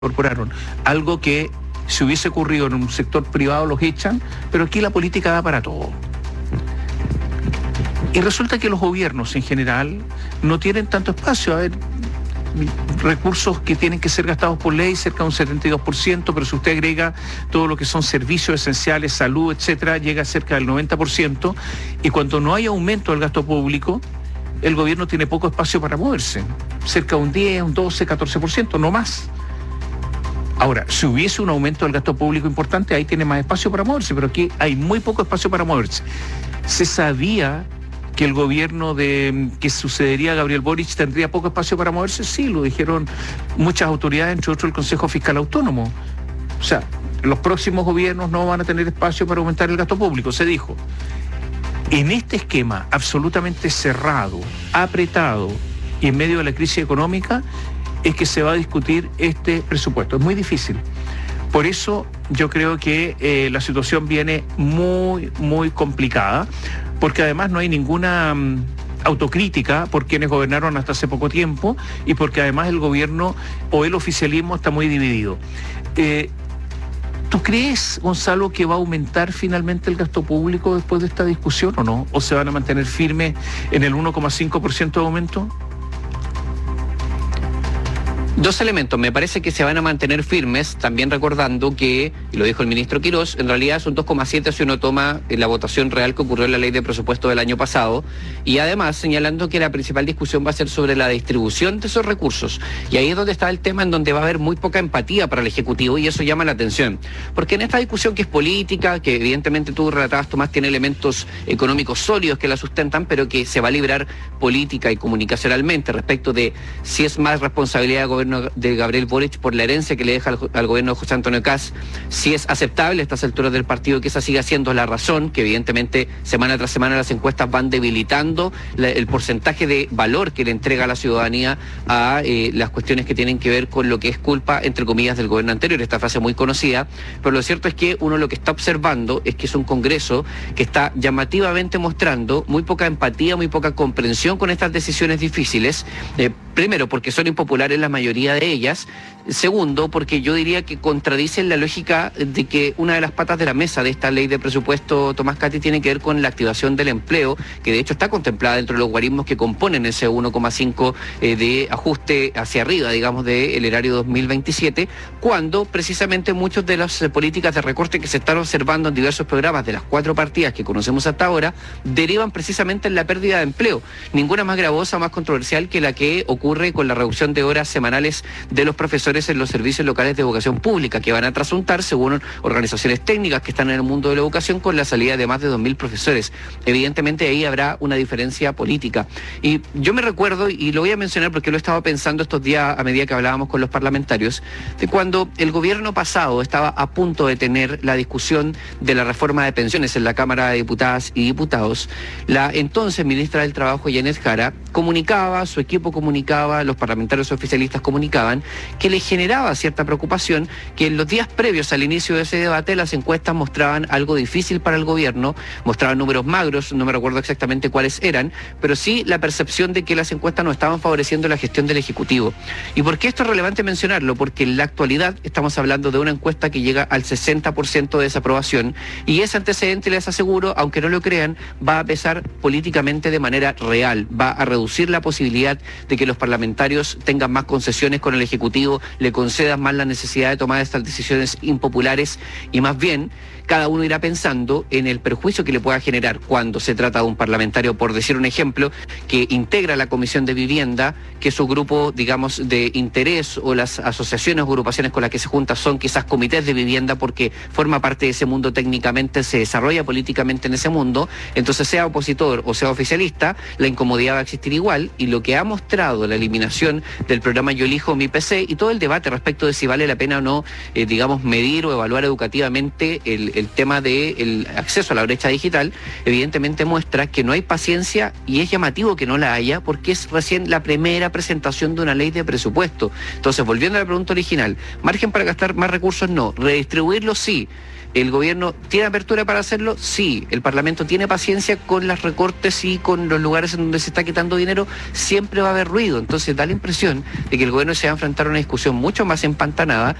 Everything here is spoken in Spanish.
incorporaron. Algo que si hubiese ocurrido en un sector privado los echan, pero aquí la política da para todo. Y resulta que los gobiernos en general no tienen tanto espacio. A ver, recursos que tienen que ser gastados por ley, cerca de un 72%, pero si usted agrega todo lo que son servicios esenciales, salud, etcétera, llega a cerca del 90%, y cuando no hay aumento del gasto público, el gobierno tiene poco espacio para moverse, cerca de un 10, un 12, 14%, no más. Ahora, si hubiese un aumento del gasto público importante, ahí tiene más espacio para moverse, pero aquí hay muy poco espacio para moverse. Se sabía que el gobierno que sucedería a Gabriel Boric tendría poco espacio para moverse, sí, lo dijeron muchas autoridades, entre otros el Consejo Fiscal Autónomo. O sea, los próximos gobiernos no van a tener espacio para aumentar el gasto público, se dijo. En este esquema absolutamente cerrado, apretado y en medio de la crisis económica, es que se va a discutir este presupuesto. Es muy difícil. Por eso yo creo que la situación viene muy, muy complicada, porque además no hay ninguna autocrítica por quienes gobernaron hasta hace poco tiempo y porque además el gobierno o el oficialismo está muy dividido. ¿Tú crees, Gonzalo, que va a aumentar finalmente el gasto público después de esta discusión o no? ¿O se van a mantener firmes en el 1,5% de aumento? Dos elementos, me parece que se van a mantener firmes, también recordando que, y lo dijo el ministro Quirós, en realidad son 2,7 si uno toma la votación real que ocurrió en la ley de presupuesto del año pasado, y además señalando que la principal discusión va a ser sobre la distribución de esos recursos, y ahí es donde está el tema en donde va a haber muy poca empatía para el Ejecutivo, y eso llama la atención, porque en esta discusión que es política, que evidentemente tú relatabas, Tomás, tiene elementos económicos sólidos que la sustentan, pero que se va a librar política y comunicacionalmente respecto de si es más responsabilidad del gobierno de Gabriel Boric por la herencia que le deja al gobierno de José Antonio Kast, si es aceptable a estas alturas del partido que esa siga siendo la razón, que evidentemente semana tras semana las encuestas van debilitando el porcentaje de valor que le entrega a la ciudadanía a las cuestiones que tienen que ver con lo que es culpa, entre comillas, del gobierno anterior, esta frase muy conocida, pero lo cierto es que uno lo que está observando es que es un Congreso que está llamativamente mostrando muy poca empatía, muy poca comprensión con estas decisiones difíciles, primero porque son impopulares la mayoría de ellas, segundo porque yo diría que contradicen la lógica de que una de las patas de la mesa de esta ley de presupuesto, Tomás Cati, tiene que ver con la activación del empleo, que de hecho está contemplada dentro de los guarismos que componen ese 1,5 de ajuste hacia arriba, digamos, del erario 2027, cuando precisamente muchas de las políticas de recorte que se están observando en diversos programas de las 4 partidas que conocemos hasta ahora, derivan precisamente en la pérdida de empleo. Ninguna más gravosa, más controversial que la que ocurre con la reducción de horas semanales de los profesores en los servicios locales de educación pública, que van a trasuntar, según organizaciones técnicas que están en el mundo de la educación, con la salida de más de 2.000 profesores. Evidentemente ahí habrá una diferencia política. Y yo me recuerdo, y lo voy a mencionar porque lo he estado pensando estos días a medida que hablábamos con los parlamentarios, de cuando el gobierno pasado estaba a punto de tener la discusión de la reforma de pensiones en la Cámara de Diputadas y Diputados, la entonces ministra del Trabajo, Yanet Jara, comunicaba, su equipo comunicaba, los parlamentarios oficialistas comunicaban, que le generaba cierta preocupación que en los días previos al inicio de ese debate las encuestas mostraban algo difícil para el gobierno, mostraban números magros, no me recuerdo exactamente cuáles eran, pero sí la percepción de que las encuestas no estaban favoreciendo la gestión del Ejecutivo. ¿Y por qué esto es relevante mencionarlo? Porque en la actualidad estamos hablando de una encuesta que llega al 60% de desaprobación, y ese antecedente, les aseguro, aunque no lo crean, va a pesar políticamente de manera real, va a reducir la posibilidad de que los parlamentarios tengan más concesiones con el Ejecutivo, le concedan más la necesidad de tomar estas decisiones impopulares, y más bien cada uno irá pensando en el perjuicio que le pueda generar cuando se trata de un parlamentario, por decir un ejemplo, que integra la Comisión de Vivienda, que su grupo, digamos, de interés o las asociaciones o agrupaciones con las que se junta son quizás comités de vivienda porque forma parte de ese mundo técnicamente, se desarrolla políticamente en ese mundo, entonces sea opositor o sea oficialista, la incomodidad va a existir igual, y lo que ha mostrado la eliminación del programa Yo Elijo Mi PC y todo el debate respecto de si vale la pena o no, digamos, medir o evaluar educativamente el tema del acceso a la brecha digital, evidentemente muestra que no hay paciencia, y es llamativo que no la haya porque es recién la primera presentación de una ley de presupuesto. Entonces, volviendo a la pregunta original, margen para gastar más recursos no, redistribuirlos sí, ¿El gobierno tiene apertura para hacerlo? Sí. ¿El Parlamento tiene paciencia con los recortes y con los lugares en donde se está quitando dinero? Siempre va a haber ruido. Entonces da la impresión de que el gobierno se va a enfrentar a una discusión mucho más empantanada